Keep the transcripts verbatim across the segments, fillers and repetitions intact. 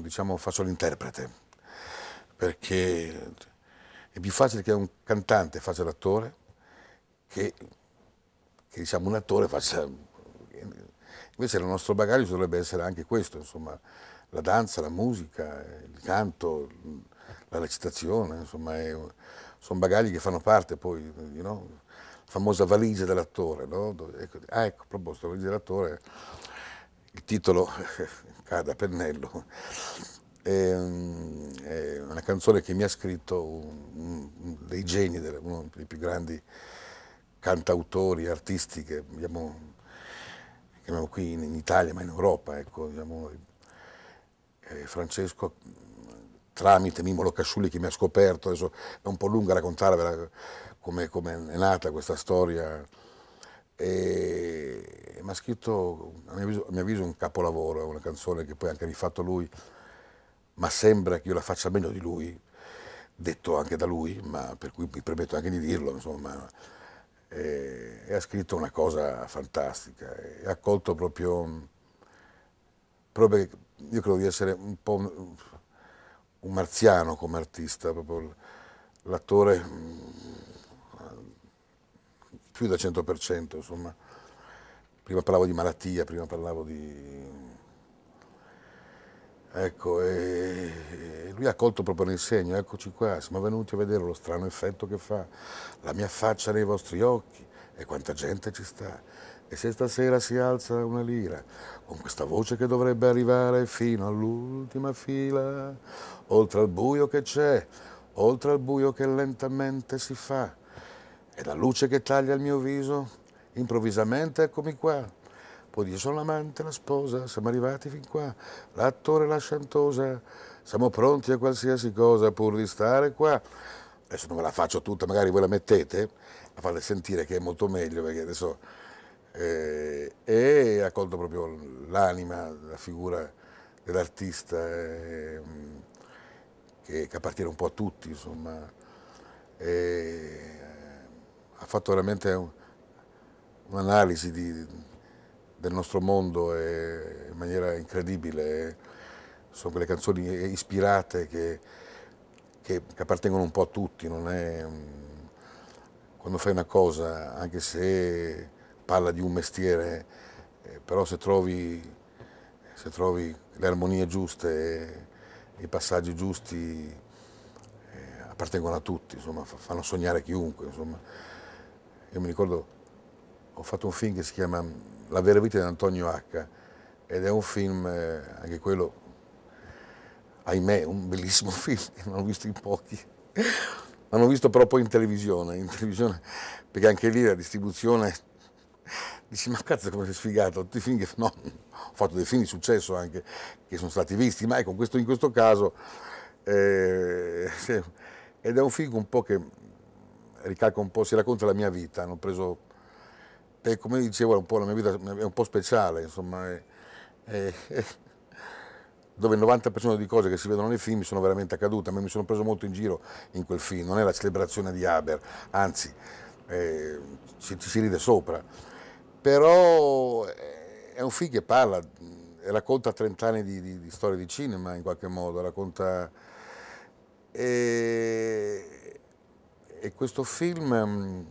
diciamo, faccio l'interprete, perché è più facile che un cantante faccia l'attore che, che diciamo, un attore faccia... Invece il nostro bagaglio dovrebbe essere anche questo, insomma, la danza, la musica, il canto, la recitazione, insomma, è, sono bagagli che fanno parte poi, you know, la famosa valigia dell'attore, no? Ecco, ah, ecco, a proposito, la valigia dell'attore, il titolo cade a pennello, è, è una canzone che mi ha scritto un, un dei geni, uno dei più grandi cantautori, artisti che abbiamo, che abbiamo qui in, in Italia, ma in Europa, ecco, diciamo, eh, Francesco, tramite Mimmo Locasciulli che mi ha scoperto, adesso è un po' lunga raccontarvela come, come è nata questa storia, e mi ha scritto, a mio, avviso, a mio avviso, un capolavoro, una canzone che poi ha anche rifatto lui, ma sembra che io la faccia meglio di lui, detto anche da lui, ma per cui mi permetto anche di dirlo, insomma, e, e ha scritto una cosa fantastica, e ha colto proprio, proprio, io credo di essere un po' un, un marziano come artista, proprio l'attore più da cento per cento, insomma. Prima parlavo di malattia, prima parlavo di... Ecco, e lui ha colto proprio nel segno, eccoci qua, siamo venuti a vedere lo strano effetto che fa la mia faccia nei vostri occhi e quanta gente ci sta. E se stasera si alza una lira, con questa voce che dovrebbe arrivare fino all'ultima fila, oltre al buio che c'è, oltre al buio che lentamente si fa, e la luce che taglia il mio viso, improvvisamente eccomi qua. Poi dice, sono l'amante, la sposa, siamo arrivati fin qua, l'attore, la chantosa, siamo pronti a qualsiasi cosa pur di stare qua. Adesso non ve la faccio tutta, magari voi la mettete, la fate sentire che è molto meglio, perché adesso... Eh, e ha colto proprio l'anima, la figura dell'artista, eh, che, che appartiene un po' a tutti, insomma. E, ha fatto veramente un, un'analisi di, del nostro mondo e, in maniera incredibile. Sono quelle canzoni ispirate che, che, che appartengono un po' a tutti, non è, quando fai una cosa, anche se parla di un mestiere, eh, però se trovi, se trovi le armonie giuste e i passaggi giusti, eh, appartengono a tutti, insomma, fanno sognare chiunque, insomma. Io mi ricordo, ho fatto un film che si chiama La vera vita di Antonio H, ed è un film, eh, anche quello, ahimè, un bellissimo film, che non ho visto in pochi. L'hanno visto però poi in televisione, in televisione, perché anche lì la distribuzione, dici, ma cazzo come sei sfigato, tutti i film che... No, ho fatto dei film di successo anche, che sono stati visti, ma ecco, in questo, in questo caso, eh, ed è un film un po' che ricalca un po', si racconta la mia vita, hanno preso, e come dicevo, un po' la mia vita è un po' speciale, insomma, è, è, è, dove il novanta per cento di cose che si vedono nei film sono veramente accadute. A me mi sono preso molto in giro in quel film, non è la celebrazione di Haber, anzi, eh, ci, ci si ride sopra, però è un film che parla, racconta trenta anni di, di, di storia di cinema in qualche modo, racconta... E, e questo film,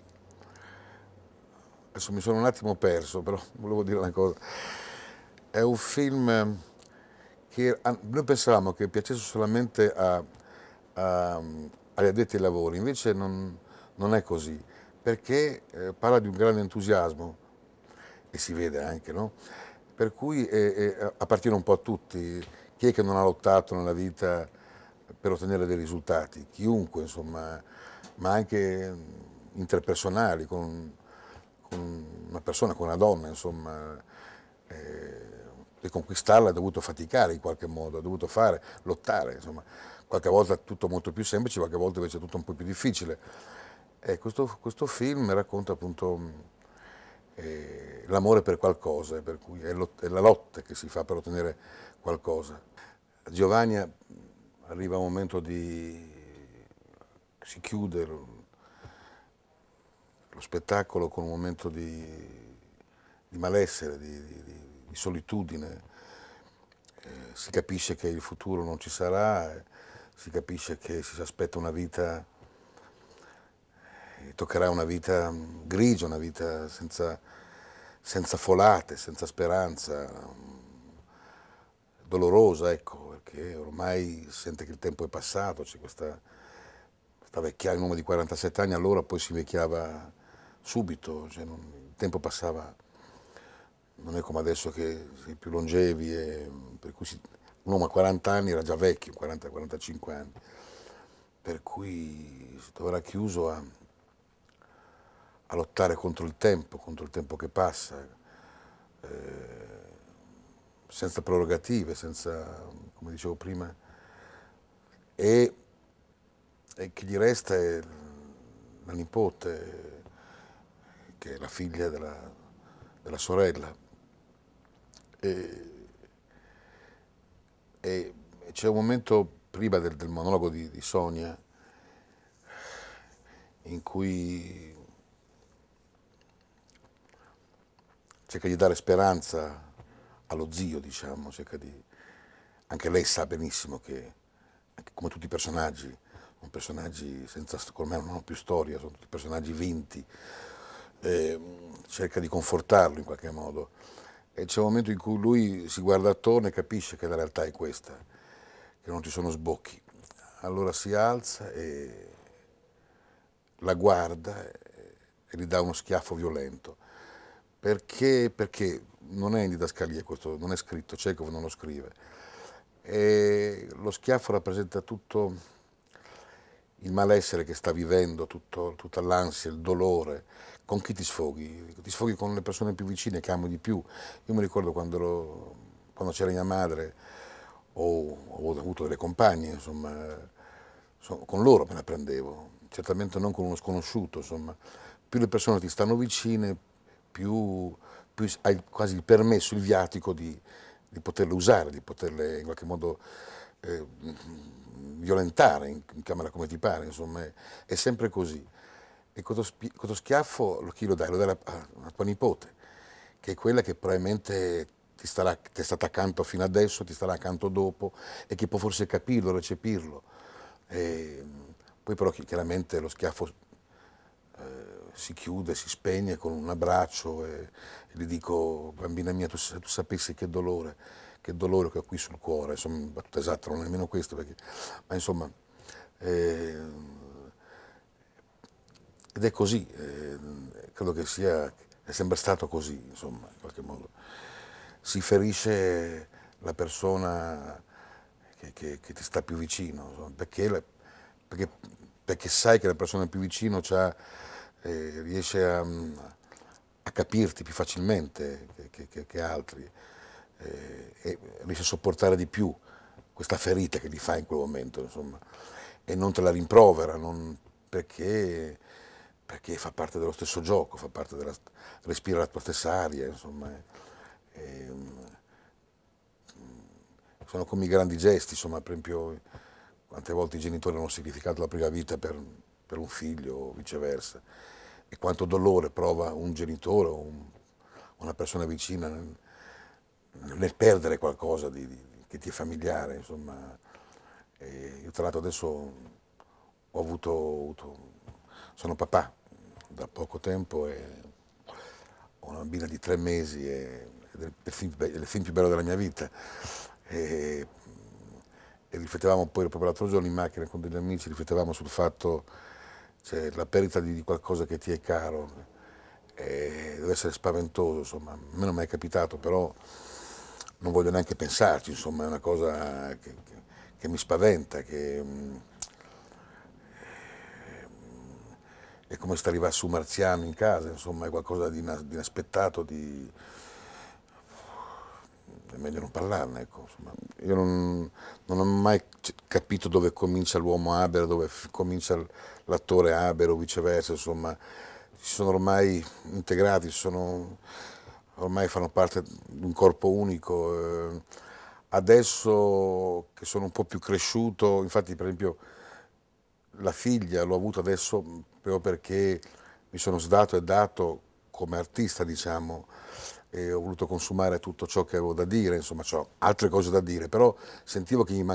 adesso mi sono un attimo perso, però volevo dire una cosa, è un film che noi pensavamo che piacesse solamente a, a, agli addetti ai lavori, invece non, non è così, perché eh, parla di un grande entusiasmo, e si vede anche, no? Per cui è, è, appartiene un po' a tutti. Chi è che non ha lottato nella vita per ottenere dei risultati? Chiunque, insomma, ma anche interpersonali, con, con una persona, con una donna, insomma, eh, per conquistarla ha dovuto faticare in qualche modo, ha dovuto fare, lottare, insomma. Qualche volta è tutto molto più semplice, qualche volta invece è tutto un po' più difficile. E questo, questo film racconta appunto eh, l'amore per qualcosa, per cui è, lot- è la lotta che si fa per ottenere qualcosa. A Giovanni arriva un momento di... si chiude lo, lo spettacolo con un momento di, di malessere, di, di, di solitudine, eh, si capisce che il futuro non ci sarà, eh, si capisce che si aspetta una vita, eh, toccherà una vita mm, grigia, una vita senza, senza folate, senza speranza, mm, dolorosa, ecco, perché ormai si sente che il tempo è passato, c'è questa, questa vecchiaia, un uomo di quarantasette anni allora poi si invecchiava subito, cioè non, il tempo passava, non è come adesso che si è più longevi, e, per cui si, un uomo a quaranta anni era già vecchio, quaranta quarantacinque anni, per cui si troverà chiuso a, a lottare contro il tempo, contro il tempo che passa, eh, senza prerogative, senza, come dicevo prima, e, e chi gli resta è la nipote, che è la figlia della, della sorella. E, e c'è un momento prima del, del monologo di, di Sonia in cui cerca di dare speranza allo zio, diciamo, cerca di... Anche lei sa benissimo che, anche come tutti i personaggi, sono personaggi senza, con me non hanno più storia, sono tutti personaggi vinti, eh, cerca di confortarlo in qualche modo. E c'è un momento in cui lui si guarda attorno e capisce che la realtà è questa, che non ci sono sbocchi. Allora si alza e la guarda e gli dà uno schiaffo violento. Perché? Perché non è in didascalia questo, non è scritto, Chekhov non lo scrive. E lo schiaffo rappresenta tutto il malessere che sta vivendo, tutto, tutta l'ansia, il dolore. Con chi ti sfoghi? Ti sfoghi con le persone più vicine che amo di più. Io mi ricordo quando, ero, quando c'era mia madre, o ho avuto delle compagne, insomma, con loro me la prendevo, certamente non con uno sconosciuto, insomma. Più le persone ti stanno vicine, più, più hai quasi il permesso, il viatico di, di poterle usare, di poterle in qualche modo eh, violentare, in, in camera come ti pare, insomma, è, è sempre così. E questo, questo schiaffo lo, chi lo dai? Lo dai a, a tua nipote, che è quella che probabilmente ti, starà, ti è stata accanto fino adesso, ti starà accanto dopo, e che può forse capirlo, recepirlo. E poi però chiaramente lo schiaffo eh, si chiude, si spegne con un abbraccio e, e gli dico, bambina mia, tu, tu sapessi che dolore, che dolore che ho qui sul cuore, insomma, battuta esatta, non è nemmeno questo, perché, ma insomma, eh, ed è così, eh, credo che sia, è sempre stato così, insomma, in qualche modo. Si ferisce la persona che, che, che ti sta più vicino, insomma, perché, la, perché, perché sai che la persona più vicino c'ha, eh, riesce a, a capirti più facilmente che, che, che altri, eh, e riesce a sopportare di più questa ferita che gli fa in quel momento, insomma, e non te la rimprovera, non, perché, perché fa parte dello stesso gioco, fa parte della, respira la tua stessa aria, insomma. E, sono come i grandi gesti, insomma, per esempio, quante volte i genitori hanno sacrificato la propria vita per, per un figlio o viceversa, e quanto dolore prova un genitore o un, una persona vicina nel, nel perdere qualcosa di, di, che ti è familiare, insomma. E io tra l'altro adesso ho avuto, ho avuto, sono papà da poco tempo e ho una bambina di tre mesi e, ed è il film, è il film più bello della mia vita. E, e riflettevamo poi proprio l'altro giorno in macchina con degli amici, riflettevamo sul fatto, cioè, la perdita di qualcosa che ti è caro, e deve essere spaventoso, insomma, a me non mi è capitato, però non voglio neanche pensarci, insomma, è una cosa che, che, che mi spaventa, che è come se arrivasse un marziano in casa, insomma, è qualcosa di, ina, di inaspettato, di... è meglio non parlarne, ecco, insomma. Io non, non ho mai capito dove comincia l'uomo Abero, dove comincia l'attore Abero, o viceversa, insomma, si sono ormai integrati, sono, ormai fanno parte di un corpo unico. Eh, adesso che sono un po' più cresciuto, infatti per esempio la figlia l'ho avuta adesso proprio perché mi sono sdato e dato come artista, diciamo, e ho voluto consumare tutto ciò che avevo da dire, insomma, ho altre cose da dire, però sentivo che mi